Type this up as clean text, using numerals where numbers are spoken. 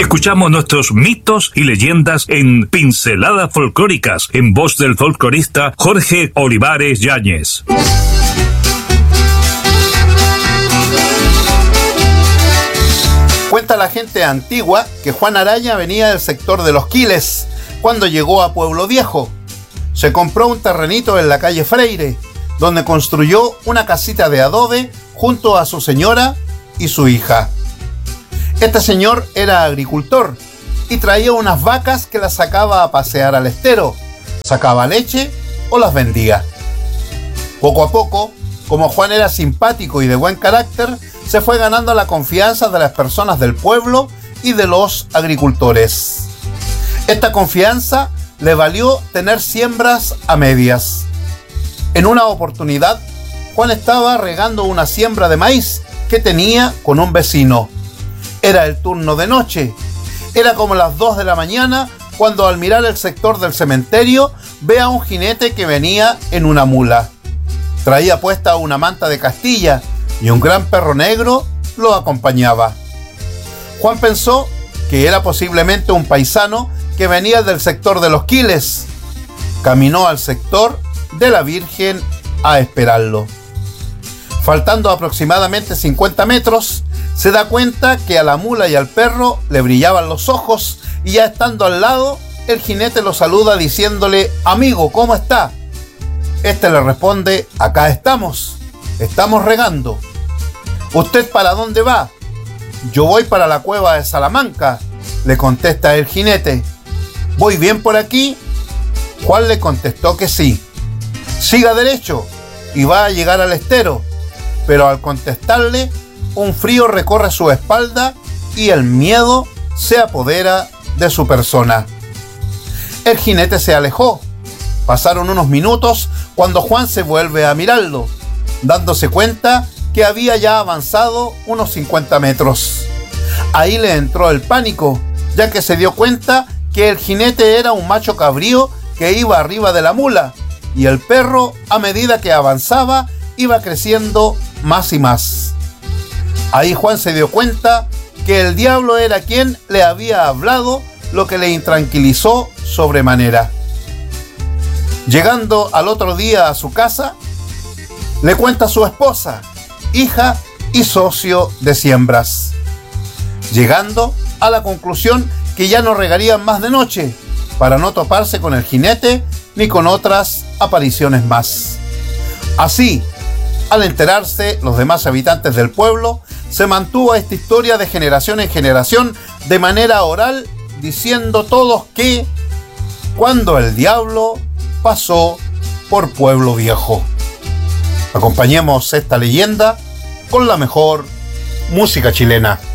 Escuchamos nuestros mitos y leyendas en Pinceladas Folclóricas, en voz del folclorista Jorge Olivares Yáñez. Cuenta la gente antigua que Juan Araña venía del sector de Los Quiles cuando llegó a Pueblo Viejo. Se compró un terrenito en la calle Freire, donde construyó una casita de adobe junto a su señora y su hija. Este señor era agricultor y traía unas vacas que las sacaba a pasear al estero, sacaba leche o las vendía. Poco a poco, como Juan era simpático y de buen carácter, se fue ganando la confianza de las personas del pueblo y de los agricultores. Esta confianza le valió tener siembras a medias. En una oportunidad, Juan estaba regando una siembra de maíz que tenía con un vecino. Era el turno de noche. Era como las 2 de la mañana cuando al mirar el sector del cementerio ve a un jinete que venía en una mula. Traía puesta una manta de Castilla y un gran perro negro lo acompañaba. Juan pensó que era posiblemente un paisano que venía del sector de Los Quiles. Caminó al sector de la Virgen a esperarlo. Faltando aproximadamente 50 metros, se da cuenta que a la mula y al perro le brillaban los ojos y ya estando al lado, el jinete lo saluda diciéndole: «Amigo, ¿cómo está?». Este le responde: «Acá estamos regando». «¿Usted para dónde va?». «Yo voy para la cueva de Salamanca», le contesta el jinete. «¿Voy bien por aquí?». Juan le contestó que sí. «Siga derecho y va a llegar al estero». Pero al contestarle, un frío recorre su espalda y el miedo se apodera de su persona. El jinete se alejó. Pasaron unos minutos cuando Juan se vuelve a mirarlo, dándose cuenta que había ya avanzado unos 50 metros. Ahí le entró el pánico, ya que se dio cuenta que el jinete era un macho cabrío que iba arriba de la mula, y el perro, a medida que avanzaba, iba creciendo más y más. Ahí Juan se dio cuenta que el diablo era quien le había hablado, lo que le intranquilizó sobremanera. Llegando al otro día a su casa, le cuenta a su esposa, hija y socio de siembras, llegando a la conclusión que ya no regarían más de noche para no toparse con el jinete ni con otras apariciones más. Así, al enterarse los demás habitantes del pueblo, se mantuvo esta historia de generación en generación de manera oral, diciendo todos que cuando el diablo pasó por Pueblo Viejo. Acompañemos esta leyenda con la mejor música chilena.